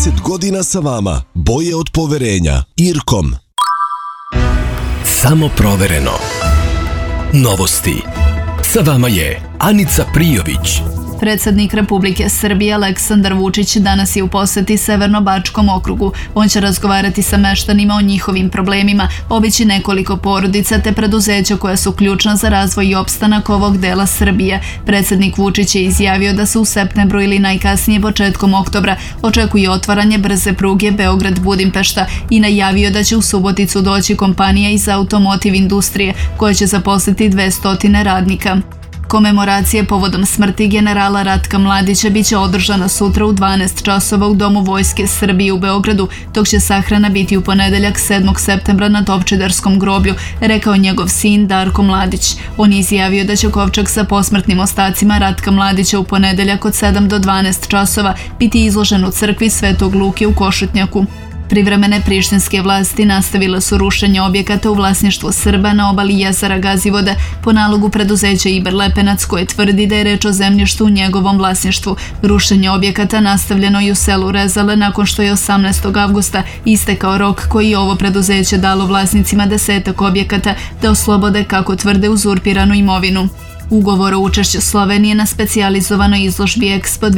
30 godina sa vama. Boje od poverenja. Irkom. Samo provereno. Novosti. Sa vama je Anica Prijović. Predsjednik Republike Srbije Aleksandar Vučić danas je u poseti Severno-Bačkom okrugu. On će razgovarati sa meštanima o njihovim problemima, obići nekoliko porodica te preduzeća koja su ključna za razvoj i opstanak ovog dela Srbije. Predsjednik Vučić je izjavio da se u septembru ili najkasnije početkom oktobra očekuje otvaranje brze pruge Beograd-Budimpešta i najavio da će u Suboticu doći kompanija iz automotiv industrije koja će zaposliti 200 radnika. Komemoracije povodom smrti generala Ratka Mladića biće održana sutra u 12 časova u Domu Vojske Srbije u Beogradu, dok će sahrana biti u ponedeljak 7. septembra na Topčiderskom groblju, rekao njegov sin Darko Mladić. On je izjavio da će kovčeg sa posmrtnim ostacima Ratka Mladića u ponedeljak od 7 do 12 časova biti izložen u crkvi Svetog Luke u Košutnjaku. Privremene prištinske vlasti nastavile su rušenje objekata u vlasništvu Srba na obali jezera Gazivode po nalogu preduzeća Iber Lepenac koje tvrdi da je reč o zemljištu u njegovom vlasništvu. Rušenje objekata nastavljeno i u selu Rezale nakon što je 18. avgusta istekao rok koji je ovo preduzeće dalo vlasnicima 10 objekata da oslobode, kako tvrde, uzurpiranu imovinu. Ugovor o učešću Slovenije na specijalizovanoj izložbi Expo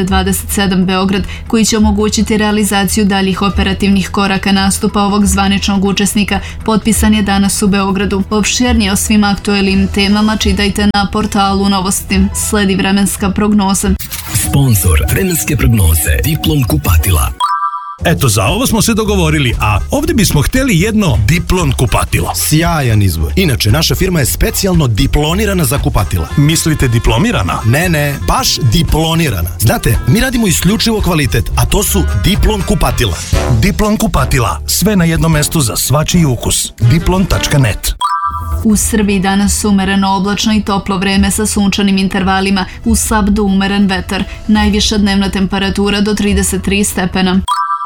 2027 Beograd, koji će omogućiti realizaciju daljih operativnih koraka nastupa ovog zvaničnog učesnika, potpisan je danas u Beogradu. Opširnije o svim aktuelnim temama čitajte na portalu Novosti. Sledi vremenska prognoza. Sponzor vremenske prognoze Diplom kupatila. Eto, za ovo smo se dogovorili, a ovdje bismo htjeli jedno Diplon kupatilo. Sjajan izbor. Inače, naša firma je specijalno diplonirana za kupatila. Mislite diplomirana? Ne, baš diplonirana. Znate, mi radimo isključivo kvalitet, a to su Diplon kupatila. Diplon kupatila. Sve na jednom mestu za svačiji ukus. Diplon.net. U Srbiji danas umereno oblačno i toplo vreme sa sunčanim intervalima, uz slab do umeren vetar. Najviša dnevna temperatura do 33 stepena.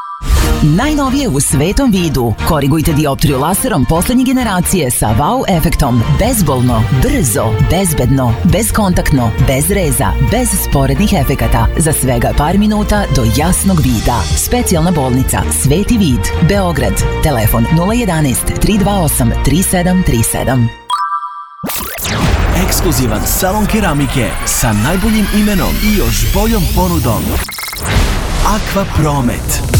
Najnovije u svetom vidu. Korigujte dioptriju laserom poslednje generacije sa wow efektom. Bezbolno, brzo, bezbedno, bezkontaktno, bez reza, bez sporednih efekata. Za svega par minuta do jasnog vida. Specijalna bolnica Sveti vid, Beograd. Telefon 011 328 3737. Ekskluzivan salon keramike sa najboljim imenom i još boljom ponudom. Aqua Promet.